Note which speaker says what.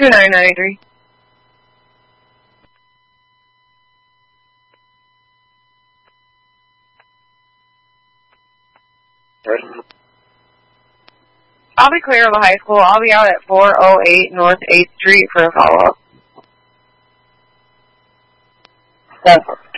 Speaker 1: 2993. I'll be clear of the high school. I'll be out at 408 North 8th Street for a follow-up.
Speaker 2: Stanford.